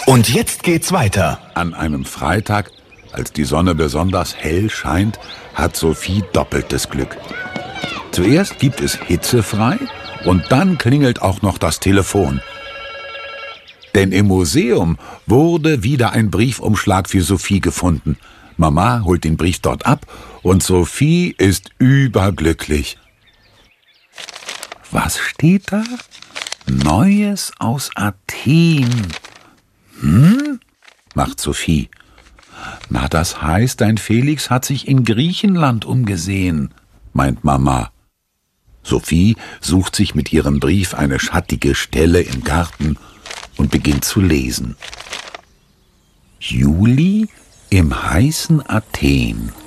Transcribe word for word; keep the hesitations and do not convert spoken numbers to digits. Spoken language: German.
Und jetzt geht's weiter. An einem Freitag, als die Sonne besonders hell scheint, hat Sophie doppeltes Glück. Zuerst gibt es hitzefrei und dann klingelt auch noch das Telefon. Denn im Museum wurde wieder ein Briefumschlag für Sophie gefunden. Mama holt den Brief dort ab und Sophie ist überglücklich. Was steht da? Neues aus Athen. Hm? Macht Sophie. Na, das heißt, dein Felix hat sich in Griechenland umgesehen, meint Mama. Sophie sucht sich mit ihrem Brief eine schattige Stelle im Garten und beginnt zu lesen. Juli im heißen Athen.